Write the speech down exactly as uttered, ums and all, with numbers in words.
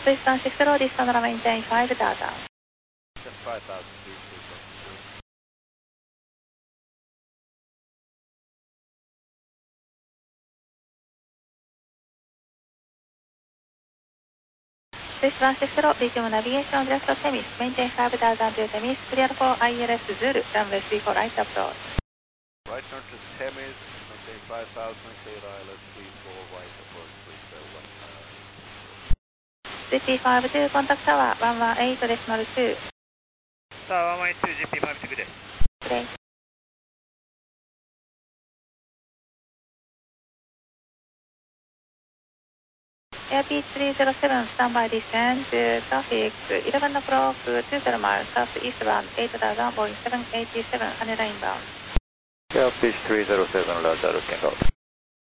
Please transect slow distance and maintain five thousand. five thousand, please, please. Please transect slow, resume navigation direct to Temis, maintain five thousand to Temis, clear for I L S Zulu, runway three four right approach. Right turn to Temis, maintain five thousand, clear I L S three four right approach, please, uh, one. G P five two, contact tower one one eight decimal two. Tower one one eight two、ジーピーファイブツー です。 Great. Airbus three zero seven, standby descent to traffic eleven o'clock, two zero miles, southeastbound, eight thousand, Boeing seven eighty-seven, Haneda inbound. Airbus three zero seven, radar looking out.